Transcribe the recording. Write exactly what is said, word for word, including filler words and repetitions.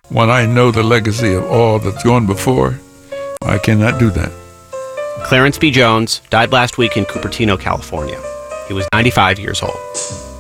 When I know the legacy of all that's gone before, I cannot do that. Clarence B. Jones died last week in Cupertino, California. He was ninety-five years old.